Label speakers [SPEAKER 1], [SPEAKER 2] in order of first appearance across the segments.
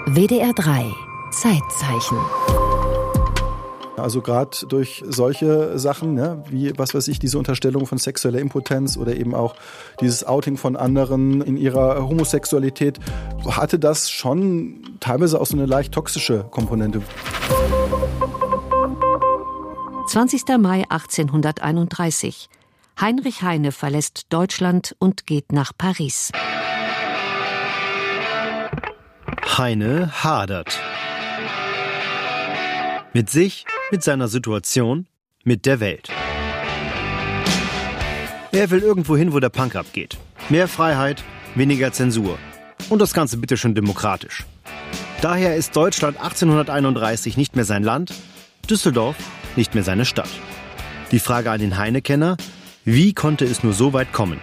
[SPEAKER 1] WDR 3 Zeitzeichen.
[SPEAKER 2] Also gerade durch solche Sachen, ne, wie, was weiß ich, diese Unterstellung von sexueller Impotenz oder eben auch dieses Outing von anderen in ihrer Homosexualität, hatte das schon teilweise auch so eine leicht toxische Komponente.
[SPEAKER 1] 20. Mai 1831. Heinrich Heine verlässt Deutschland und geht nach Paris.
[SPEAKER 3] Heine hadert. Mit sich, mit seiner Situation, mit der Welt. Er will irgendwo hin, wo der Punk abgeht. Mehr Freiheit, weniger Zensur. Und das Ganze bitte schön demokratisch. Daher ist Deutschland 1831 nicht mehr sein Land, Düsseldorf nicht mehr seine Stadt. Die Frage an den Heine-Kenner: Wie konnte es nur so weit kommen?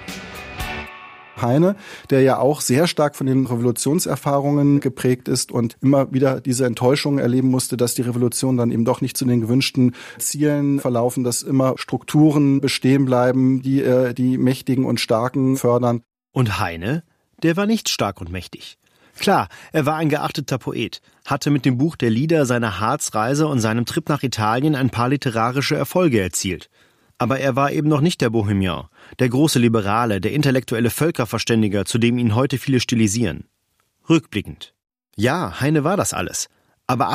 [SPEAKER 2] Heine, der ja auch sehr stark von den Revolutionserfahrungen geprägt ist und immer wieder diese Enttäuschung erleben musste, dass die Revolution dann eben doch nicht zu den gewünschten Zielen verlaufen, dass immer Strukturen bestehen bleiben, die die Mächtigen und Starken fördern.
[SPEAKER 3] Und Heine, der war nicht stark und mächtig. Klar, er war ein geachteter Poet, hatte mit dem Buch der Lieder seiner Harzreise und seinem Trip nach Italien ein paar literarische Erfolge erzielt. Aber er war eben noch nicht der Bohemian, der große Liberale, der intellektuelle Völkerverständiger, zu dem ihn heute viele stilisieren. Rückblickend. Ja, Heine war das alles. Aber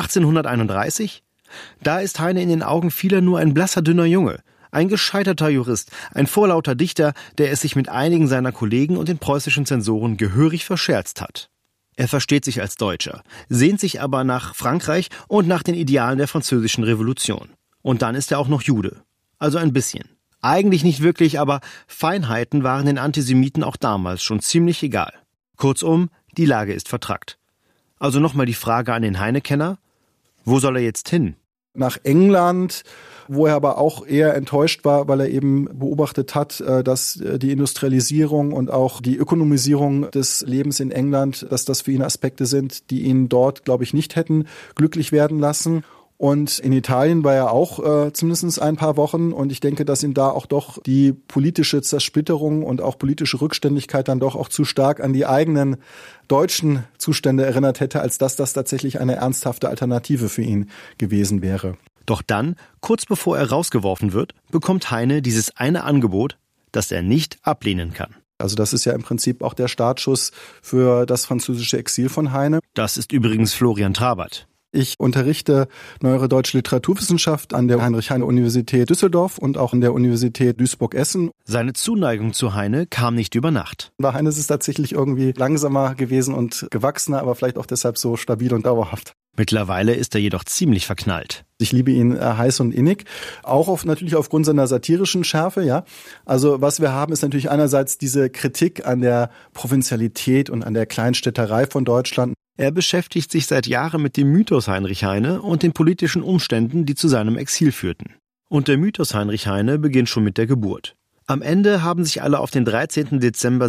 [SPEAKER 3] 1831? Da ist Heine in den Augen vieler nur ein blasser, dünner Junge, ein gescheiterter Jurist, ein vorlauter Dichter, der es sich mit einigen seiner Kollegen und den preußischen Zensoren gehörig verscherzt hat. Er versteht sich als Deutscher, sehnt sich aber nach Frankreich und nach den Idealen der französischen Revolution. Und dann ist er auch noch Jude. Also ein bisschen. Eigentlich nicht wirklich, aber Feinheiten waren den Antisemiten auch damals schon ziemlich egal. Kurzum, die Lage ist vertrackt. Also nochmal die Frage an den Heine-Kenner: Wo soll er jetzt hin?
[SPEAKER 2] Nach England, wo er aber auch eher enttäuscht war, weil er eben beobachtet hat, dass die Industrialisierung und auch die Ökonomisierung des Lebens in England, dass das für ihn Aspekte sind, die ihn dort, glaube ich, nicht hätten glücklich werden lassen. Und in Italien war er auch zumindest ein paar Wochen, und ich denke, dass ihm da auch doch die politische Zersplitterung und auch politische Rückständigkeit dann doch auch zu stark an die eigenen deutschen Zustände erinnert hätte, als dass das tatsächlich eine ernsthafte Alternative für ihn gewesen wäre.
[SPEAKER 3] Doch dann, kurz bevor er rausgeworfen wird, bekommt Heine dieses eine Angebot, das er nicht ablehnen kann.
[SPEAKER 2] Also das ist ja im Prinzip auch der Startschuss für das französische Exil von Heine.
[SPEAKER 3] Das ist übrigens Florian Trabert.
[SPEAKER 2] Ich unterrichte Neuere Deutsche Literaturwissenschaft an der Heinrich-Heine-Universität Düsseldorf und auch an der Universität Duisburg-Essen.
[SPEAKER 3] Seine Zuneigung zu Heine kam nicht über Nacht.
[SPEAKER 2] Bei Heine ist es tatsächlich irgendwie langsamer gewesen und gewachsener, aber vielleicht auch deshalb so stabil und dauerhaft.
[SPEAKER 3] Mittlerweile ist er jedoch ziemlich verknallt.
[SPEAKER 2] Ich liebe ihn heiß und innig, auch natürlich aufgrund seiner satirischen Schärfe, ja. Also was wir haben, ist natürlich einerseits diese Kritik an der Provinzialität und an der Kleinstädterei von Deutschland.
[SPEAKER 3] Er beschäftigt sich seit Jahren mit dem Mythos Heinrich Heine und den politischen Umständen, die zu seinem Exil führten. Und der Mythos Heinrich Heine beginnt schon mit der Geburt. Am Ende haben sich alle auf den 13. Dezember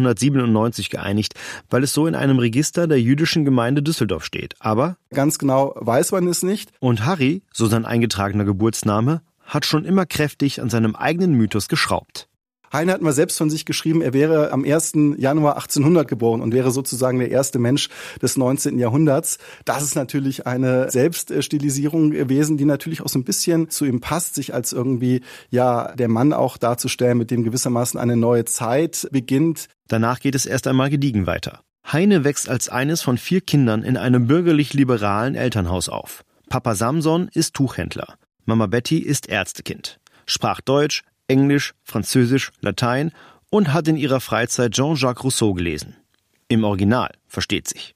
[SPEAKER 3] 1797 geeinigt, weil es so in einem Register der jüdischen Gemeinde Düsseldorf steht. Aber
[SPEAKER 2] ganz genau weiß man es nicht.
[SPEAKER 3] Und Harry, so sein eingetragener Geburtsname, hat schon immer kräftig an seinem eigenen Mythos geschraubt.
[SPEAKER 2] Heine hat mal selbst von sich geschrieben, er wäre am 1. Januar 1800 geboren und wäre sozusagen der erste Mensch des 19. Jahrhunderts. Das ist natürlich eine Selbststilisierung gewesen, die natürlich auch so ein bisschen zu ihm passt, sich als irgendwie ja der Mann auch darzustellen, mit dem gewissermaßen eine neue Zeit beginnt.
[SPEAKER 3] Danach geht es erst einmal gediegen weiter. Heine wächst als eines von 4 Kindern in einem bürgerlich-liberalen Elternhaus auf. Papa Samson ist Tuchhändler. Mama Betty ist Ärztekind. Sprach Deutsch, Englisch, Französisch, Latein und hat in ihrer Freizeit Jean-Jacques Rousseau gelesen. Im Original, versteht sich.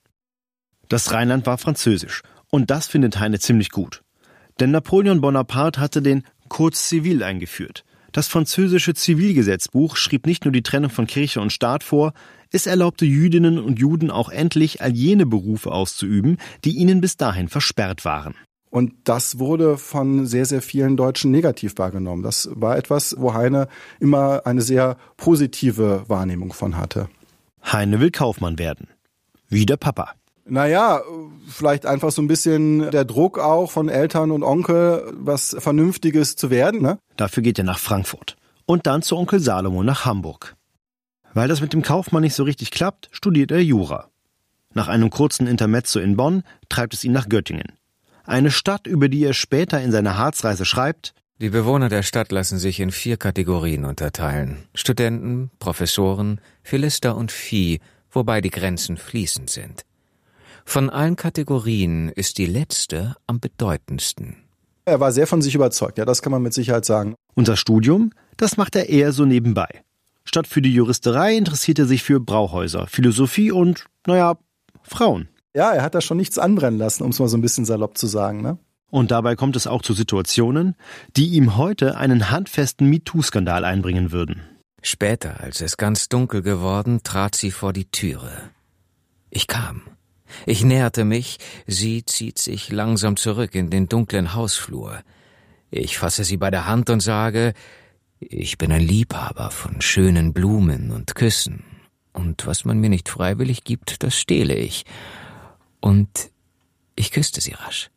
[SPEAKER 3] Das Rheinland war französisch und das findet Heine ziemlich gut. Denn Napoleon Bonaparte hatte den Code Civil eingeführt. Das französische Zivilgesetzbuch schrieb nicht nur die Trennung von Kirche und Staat vor, es erlaubte Jüdinnen und Juden auch endlich, all jene Berufe auszuüben, die ihnen bis dahin versperrt waren.
[SPEAKER 2] Und das wurde von sehr, sehr vielen Deutschen negativ wahrgenommen. Das war etwas, wo Heine immer eine sehr positive Wahrnehmung von hatte.
[SPEAKER 3] Heine will Kaufmann werden. Wie der Papa.
[SPEAKER 2] Naja, vielleicht einfach so ein bisschen der Druck auch von Eltern und Onkel, was Vernünftiges zu werden, ne?
[SPEAKER 3] Dafür geht er nach Frankfurt. Und dann zu Onkel Salomo nach Hamburg. Weil das mit dem Kaufmann nicht so richtig klappt, studiert er Jura. Nach einem kurzen Intermezzo in Bonn treibt es ihn nach Göttingen. Eine Stadt, über die er später in seiner Harzreise schreibt:
[SPEAKER 4] Die Bewohner der Stadt lassen sich in 4 Kategorien unterteilen. Studenten, Professoren, Philister und Vieh, wobei die Grenzen fließend sind. Von allen Kategorien ist die letzte am bedeutendsten.
[SPEAKER 2] Er war sehr von sich überzeugt, ja, das kann man mit Sicherheit sagen.
[SPEAKER 3] Unser Studium, das macht er eher so nebenbei. Statt für die Juristerei interessiert er sich für Brauhäuser, Philosophie und, Frauen.
[SPEAKER 2] Ja, er hat da schon nichts anbrennen lassen, um es mal so ein bisschen salopp zu sagen, ne?
[SPEAKER 3] Und dabei kommt es auch zu Situationen, die ihm heute einen handfesten MeToo-Skandal einbringen würden.
[SPEAKER 4] Später, als es ganz dunkel geworden, trat sie vor die Türe. Ich kam. Ich näherte mich, sie zieht sich langsam zurück in den dunklen Hausflur. Ich fasse sie bei der Hand und sage: Ich bin ein Liebhaber von schönen Blumen und Küssen. Und was man mir nicht freiwillig gibt, das stehle ich. Und ich küsste sie rasch.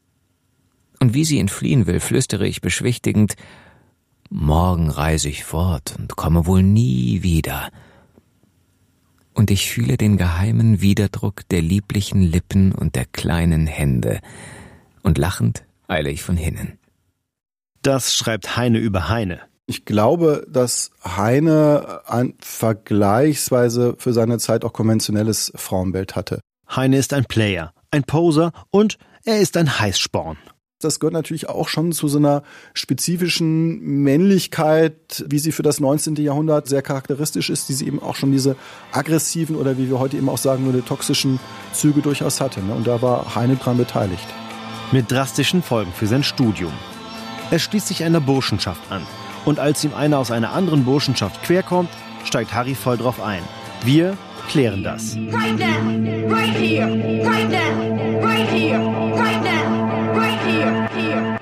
[SPEAKER 4] Und wie sie entfliehen will, flüstere ich beschwichtigend: Morgen reise ich fort und komme wohl nie wieder. Und ich fühle den geheimen Widerdruck der lieblichen Lippen und der kleinen Hände. Und lachend eile ich von hinnen.
[SPEAKER 3] Das schreibt Heine über Heine.
[SPEAKER 2] Ich glaube, dass Heine ein vergleichsweise für seine Zeit auch konventionelles Frauenbild hatte.
[SPEAKER 3] Heine ist ein Player, ein Poser und er ist ein Heißsporn.
[SPEAKER 2] Das gehört natürlich auch schon zu so einer spezifischen Männlichkeit, wie sie für das 19. Jahrhundert sehr charakteristisch ist, die sie eben auch schon diese aggressiven oder wie wir heute eben auch sagen würde, toxischen Züge durchaus hatte. Und da war Heine dran beteiligt.
[SPEAKER 3] Mit drastischen Folgen für sein Studium. Er schließt sich einer Burschenschaft an. Und als ihm einer aus einer anderen Burschenschaft querkommt, steigt Harry voll drauf ein. Wir klären das.
[SPEAKER 5] Right now, right here, right now, right here, right now, right here, here.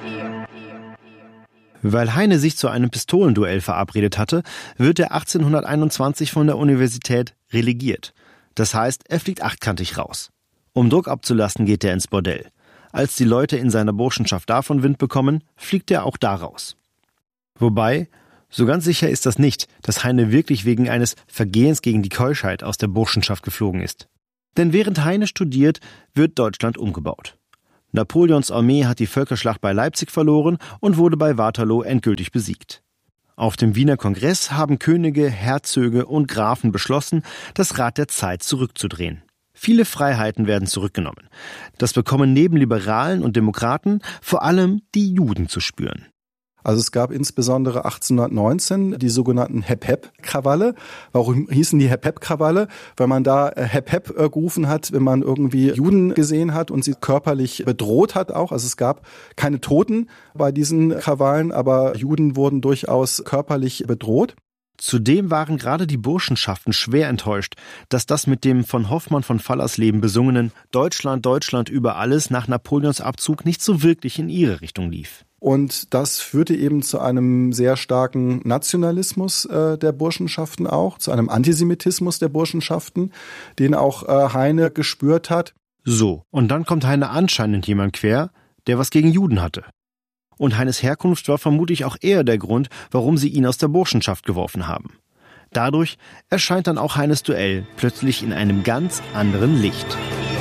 [SPEAKER 3] Weil Heine sich zu einem Pistolenduell verabredet hatte, wird er 1821 von der Universität relegiert. Das heißt, er fliegt achtkantig raus. Um Druck abzulassen, geht er ins Bordell. Als die Leute in seiner Burschenschaft davon Wind bekommen, fliegt er auch da raus. Wobei, so ganz sicher ist das nicht, dass Heine wirklich wegen eines Vergehens gegen die Keuschheit aus der Burschenschaft geflogen ist. Denn während Heine studiert, wird Deutschland umgebaut. Napoleons Armee hat die Völkerschlacht bei Leipzig verloren und wurde bei Waterloo endgültig besiegt. Auf dem Wiener Kongress haben Könige, Herzöge und Grafen beschlossen, das Rad der Zeit zurückzudrehen. Viele Freiheiten werden zurückgenommen. Das bekommen neben Liberalen und Demokraten vor allem die Juden zu spüren.
[SPEAKER 2] Also es gab insbesondere 1819 die sogenannten Hep-Hep-Krawalle. Warum hießen die Hep-Hep-Krawalle? Weil man da Hep-Hep gerufen hat, wenn man irgendwie Juden gesehen hat und sie körperlich bedroht hat auch. Also es gab keine Toten bei diesen Krawallen, aber Juden wurden durchaus körperlich bedroht.
[SPEAKER 3] Zudem waren gerade die Burschenschaften schwer enttäuscht, dass das mit dem von Hoffmann von Fallersleben besungenen Deutschland, Deutschland über alles nach Napoleons Abzug nicht so wirklich in ihre Richtung lief.
[SPEAKER 2] Und das führte eben zu einem sehr starken Nationalismus der Burschenschaften auch, zu einem Antisemitismus der Burschenschaften, den auch Heine gespürt hat.
[SPEAKER 3] So, und dann kommt Heine anscheinend jemand quer, der was gegen Juden hatte. Und Heines Herkunft war vermutlich auch eher der Grund, warum sie ihn aus der Burschenschaft geworfen haben. Dadurch erscheint dann auch Heines Duell plötzlich in einem ganz anderen Licht.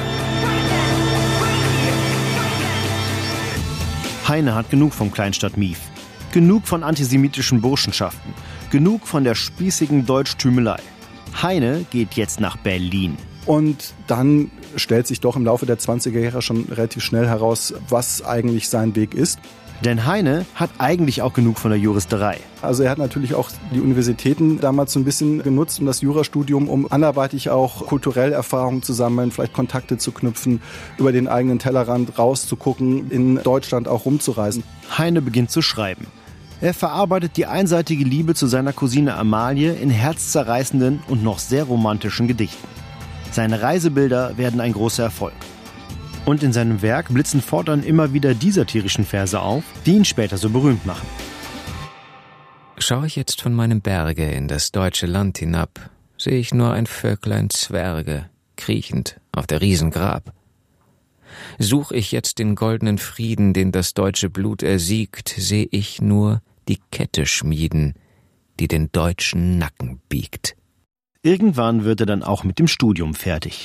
[SPEAKER 3] Heine hat genug vom Kleinstadt-Mief, genug von antisemitischen Burschenschaften, genug von der spießigen Deutschtümelei. Heine geht jetzt nach Berlin.
[SPEAKER 2] Und dann stellt sich doch im Laufe der 20er Jahre schon relativ schnell heraus, was eigentlich sein Weg ist.
[SPEAKER 3] Denn Heine hat eigentlich auch genug von der Juristerei.
[SPEAKER 2] Also er hat natürlich auch die Universitäten damals so ein bisschen genutzt, um das Jurastudium, um anderweitig auch kulturell Erfahrungen zu sammeln, vielleicht Kontakte zu knüpfen, über den eigenen Tellerrand rauszugucken, in Deutschland auch rumzureisen.
[SPEAKER 3] Heine beginnt zu schreiben. Er verarbeitet die einseitige Liebe zu seiner Cousine Amalie in herzzerreißenden und noch sehr romantischen Gedichten. Seine Reisebilder werden ein großer Erfolg. Und in seinem Werk blitzen fortan immer wieder die satirischen Verse auf, die ihn später so berühmt machen.
[SPEAKER 4] Schaue ich jetzt von meinem Berge in das deutsche Land hinab, sehe ich nur ein Völklein Zwerge, kriechend auf der Riesengrab. Such ich jetzt den goldenen Frieden, den das deutsche Blut ersiegt, sehe ich nur die Kette schmieden, die den deutschen Nacken biegt.
[SPEAKER 3] Irgendwann wird er dann auch mit dem Studium fertig.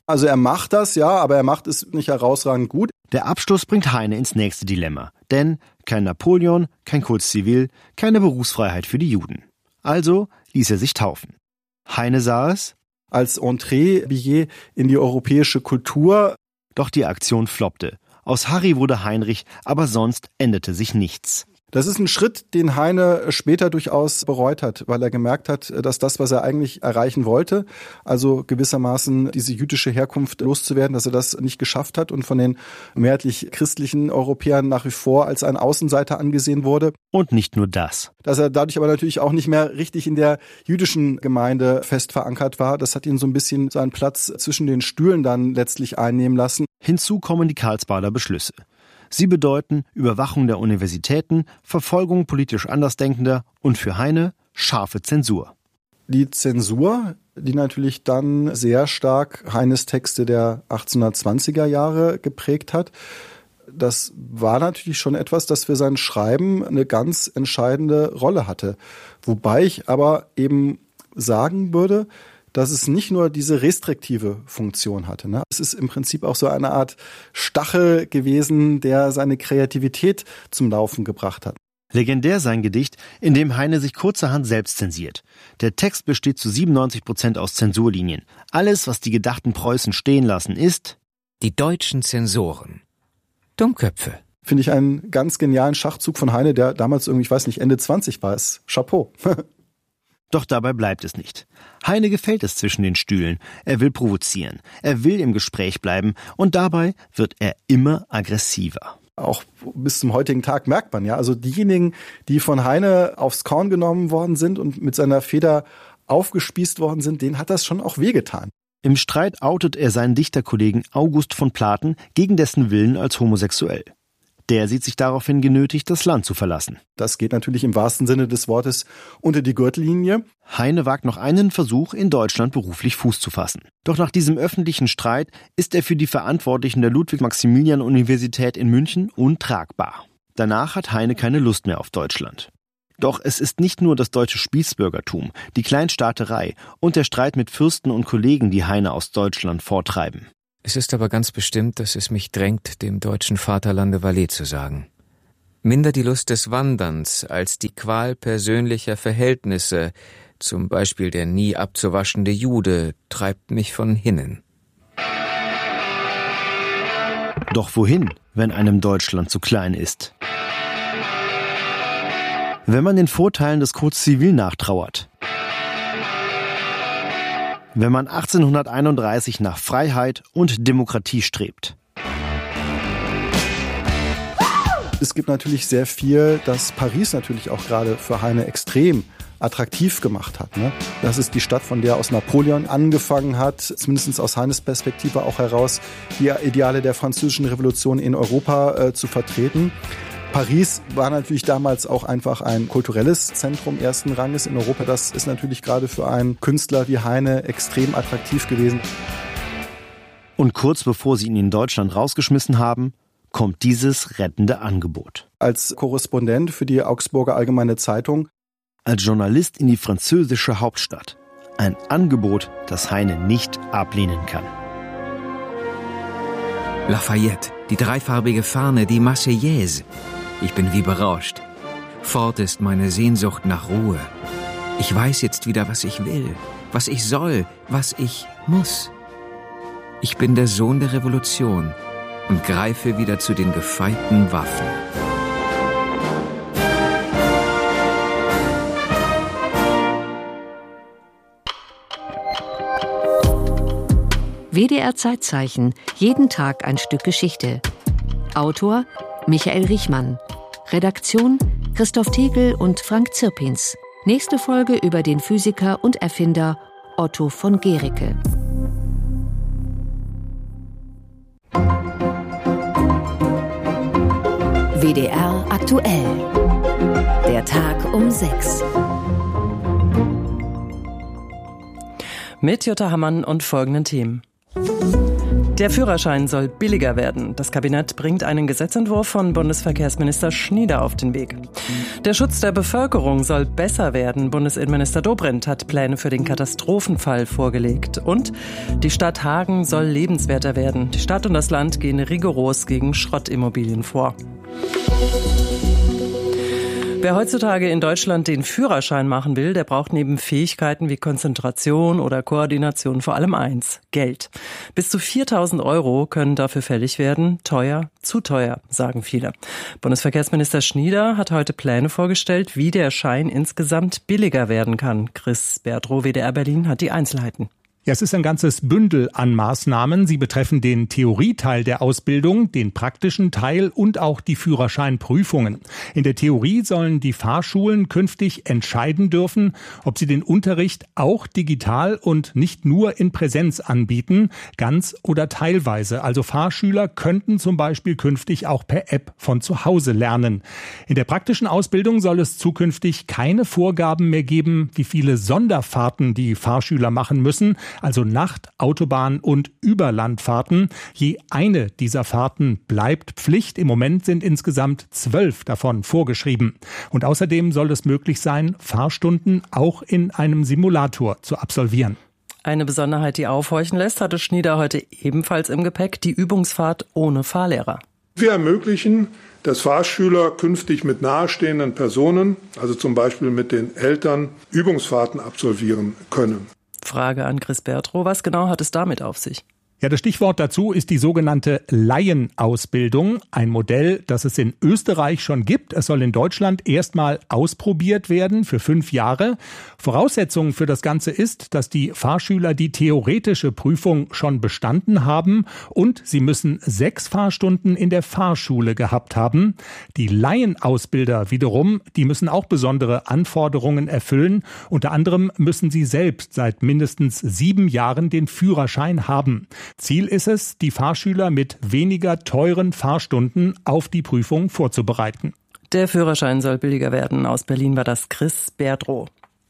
[SPEAKER 2] Also er macht das, ja, aber er macht es nicht herausragend gut.
[SPEAKER 3] Der Abschluss bringt Heine ins nächste Dilemma. Denn kein Napoleon, kein Code Civil, keine Berufsfreiheit für die Juden. Also ließ er sich taufen. Heine sah es
[SPEAKER 2] als Entree-Billet in die europäische Kultur.
[SPEAKER 3] Doch die Aktion floppte. Aus Harry wurde Heinrich, aber sonst änderte sich nichts.
[SPEAKER 2] Das ist ein Schritt, den Heine später durchaus bereut hat, weil er gemerkt hat, dass das, was er eigentlich erreichen wollte, also gewissermaßen diese jüdische Herkunft loszuwerden, dass er das nicht geschafft hat und von den mehrheitlich christlichen Europäern nach wie vor als ein Außenseiter angesehen wurde.
[SPEAKER 3] Und nicht nur das.
[SPEAKER 2] Dass er dadurch aber natürlich auch nicht mehr richtig in der jüdischen Gemeinde fest verankert war. Das hat ihn so ein bisschen seinen Platz zwischen den Stühlen dann letztlich einnehmen lassen.
[SPEAKER 3] Hinzu kommen die Karlsbader Beschlüsse. Sie bedeuten Überwachung der Universitäten, Verfolgung politisch Andersdenkender und für Heine scharfe Zensur.
[SPEAKER 2] Die Zensur, die natürlich dann sehr stark Heines Texte der 1820er Jahre geprägt hat, das war natürlich schon etwas, das für sein Schreiben eine ganz entscheidende Rolle hatte. Wobei ich aber eben sagen würde, dass es nicht nur diese restriktive Funktion hatte. Ne? Es ist im Prinzip auch so eine Art Stachel gewesen, der seine Kreativität zum Laufen gebracht hat.
[SPEAKER 3] Legendär sein Gedicht, in dem Heine sich kurzerhand selbst zensiert. Der Text besteht zu 97% aus Zensurlinien. Alles, was die gedachten Preußen stehen lassen, ist
[SPEAKER 4] die deutschen Zensoren. Dummköpfe.
[SPEAKER 2] Finde ich einen ganz genialen Schachzug von Heine, der damals irgendwie, ich weiß nicht, Ende 20 war. Es Chapeau.
[SPEAKER 3] Doch dabei bleibt es nicht. Heine gefällt es zwischen den Stühlen. Er will provozieren. Er will im Gespräch bleiben. Und dabei wird er immer aggressiver.
[SPEAKER 2] Auch bis zum heutigen Tag merkt man, ja, also diejenigen, die von Heine aufs Korn genommen worden sind und mit seiner Feder aufgespießt worden sind, denen hat das schon auch wehgetan.
[SPEAKER 3] Im Streit outet er seinen Dichterkollegen August von Platen gegen dessen Willen als homosexuell. Der sieht sich daraufhin genötigt, das Land zu verlassen.
[SPEAKER 2] Das geht natürlich im wahrsten Sinne des Wortes unter die Gürtellinie.
[SPEAKER 3] Heine wagt noch einen Versuch, in Deutschland beruflich Fuß zu fassen. Doch nach diesem öffentlichen Streit ist er für die Verantwortlichen der Ludwig-Maximilian-Universität in München untragbar. Danach hat Heine keine Lust mehr auf Deutschland. Doch es ist nicht nur das deutsche Spießbürgertum, die Kleinstaaterei und der Streit mit Fürsten und Kollegen, die Heine aus Deutschland vortreiben.
[SPEAKER 4] Es ist aber ganz bestimmt, dass es mich drängt, dem deutschen Vaterlande Valet zu sagen. Minder die Lust des Wanderns als die Qual persönlicher Verhältnisse, zum Beispiel der nie abzuwaschende Jude, treibt mich von hinnen.
[SPEAKER 3] Doch wohin, wenn einem Deutschland zu klein ist? Wenn man den Vorteilen des Code Civil nachtrauert. Wenn man 1831 nach Freiheit und Demokratie strebt.
[SPEAKER 2] Es gibt natürlich sehr viel, das Paris natürlich auch gerade für Heine extrem attraktiv gemacht hat. Ne? Das ist die Stadt, von der aus Napoleon angefangen hat, zumindest aus Heines Perspektive auch heraus, die Ideale der französischen Revolution in Europa zu vertreten. Paris war natürlich damals auch einfach ein kulturelles Zentrum ersten Ranges in Europa. Das ist natürlich gerade für einen Künstler wie Heine extrem attraktiv gewesen.
[SPEAKER 3] Und kurz bevor sie ihn in Deutschland rausgeschmissen haben, kommt dieses rettende Angebot.
[SPEAKER 2] Als Korrespondent für die Augsburger Allgemeine Zeitung.
[SPEAKER 3] Als Journalist in die französische Hauptstadt. Ein Angebot, das Heine nicht ablehnen kann.
[SPEAKER 4] Lafayette, die dreifarbige Fahne, die Marseillaise. Ich bin wie berauscht. Fort ist meine Sehnsucht nach Ruhe. Ich weiß jetzt wieder, was ich will, was ich soll, was ich muss. Ich bin der Sohn der Revolution und greife wieder zu den gefeiten Waffen.
[SPEAKER 1] WDR Zeitzeichen. Jeden Tag ein Stück Geschichte. Autor Michael Richmann. Redaktion Christoph Tegel und Frank Zirpins. Nächste Folge über den Physiker und Erfinder Otto von Guericke.
[SPEAKER 6] WDR aktuell. Der Tag um 6. Mit Jutta Hammann und folgenden Themen.
[SPEAKER 7] Der Führerschein soll billiger werden. Das Kabinett bringt einen Gesetzentwurf von Bundesverkehrsminister Schnieder auf den Weg. Der Schutz der Bevölkerung soll besser werden. Bundesinnenminister Dobrindt hat Pläne für den Katastrophenfall vorgelegt. Und die Stadt Hagen soll lebenswerter werden. Die Stadt und das Land gehen rigoros gegen Schrottimmobilien vor. Wer heutzutage in Deutschland den Führerschein machen will, der braucht neben Fähigkeiten wie Konzentration oder Koordination vor allem eins: Geld. Bis zu 4.000 € können dafür fällig werden. Teuer, zu teuer, sagen viele. Bundesverkehrsminister Schnieder hat heute Pläne vorgestellt, wie der Schein insgesamt billiger werden kann. Chris Bertrow, WDR Berlin, hat die Einzelheiten.
[SPEAKER 8] Ja, es ist ein ganzes Bündel an Maßnahmen. Sie betreffen den Theorieteil der Ausbildung, den praktischen Teil und auch die Führerscheinprüfungen. In der Theorie sollen die Fahrschulen künftig entscheiden dürfen, ob sie den Unterricht auch digital und nicht nur in Präsenz anbieten, ganz oder teilweise. Also Fahrschüler könnten zum Beispiel künftig auch per App von zu Hause lernen. In der praktischen Ausbildung soll es zukünftig keine Vorgaben mehr geben, wie viele Sonderfahrten die Fahrschüler machen müssen, also Nacht-, Autobahn- und Überlandfahrten. Je eine dieser Fahrten bleibt Pflicht. Im Moment sind insgesamt 12 davon vorgeschrieben. Und außerdem soll es möglich sein, Fahrstunden auch in einem Simulator zu absolvieren.
[SPEAKER 7] Eine Besonderheit, die aufhorchen lässt, hatte Schnieder heute ebenfalls im Gepäck: die Übungsfahrt ohne Fahrlehrer.
[SPEAKER 9] Wir ermöglichen, dass Fahrschüler künftig mit nahestehenden Personen, also zum Beispiel mit den Eltern, Übungsfahrten absolvieren können.
[SPEAKER 7] Frage an Chris Bertrow: Was genau hat es damit auf sich?
[SPEAKER 8] Ja, das Stichwort dazu ist die sogenannte Laienausbildung, ein Modell, das es in Österreich schon gibt. Es soll in Deutschland erstmal ausprobiert werden für 5 Jahre. Voraussetzung für das Ganze ist, dass die Fahrschüler die theoretische Prüfung schon bestanden haben und sie müssen 6 Fahrstunden in der Fahrschule gehabt haben. Die Laienausbilder wiederum, die müssen auch besondere Anforderungen erfüllen. Unter anderem müssen sie selbst seit mindestens 7 Jahren den Führerschein haben. Ziel ist es, die Fahrschüler mit weniger teuren Fahrstunden auf die Prüfung vorzubereiten.
[SPEAKER 7] Der Führerschein soll billiger werden. Aus Berlin war das Chris Bertrow.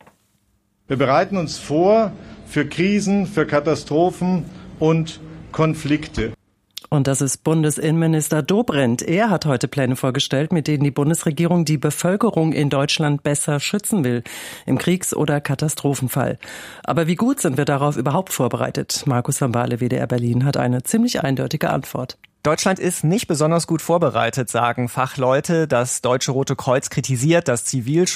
[SPEAKER 10] Wir bereiten uns vor für Krisen, für Katastrophen und Konflikte.
[SPEAKER 7] Und das ist Bundesinnenminister Dobrindt. Er hat heute Pläne vorgestellt, mit denen die Bundesregierung die Bevölkerung in Deutschland besser schützen will, im Kriegs- oder Katastrophenfall. Aber wie gut sind wir darauf überhaupt vorbereitet? Markus van Baale, WDR Berlin, hat eine ziemlich eindeutige Antwort.
[SPEAKER 11] Deutschland ist nicht besonders gut vorbereitet, sagen Fachleute. Das Deutsche Rote Kreuz kritisiert, dass